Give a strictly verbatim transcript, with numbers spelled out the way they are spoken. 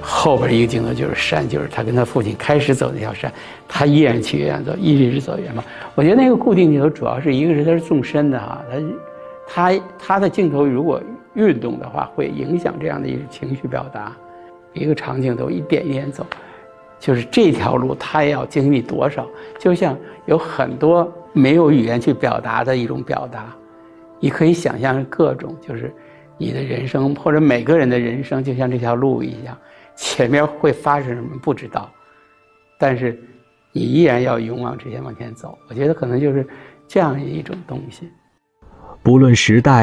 后边一个镜头就是山，就是他跟他父亲开始走那条山，他依然去远走，一直走远嘛。我觉得那个固定镜头主要是一个是它是纵深的哈，他他他的镜头如果运动的话，会影响这样的一个情绪表达。一个长镜头一点一点走，就是这条路他要经历多少，就像有很多没有语言去表达的一种表达。你可以想象各种，就是你的人生或者每个人的人生就像这条路一样，前面会发生什么不知道，但是你依然要勇往直前往前走。我觉得可能就是这样一种东西。 不论时代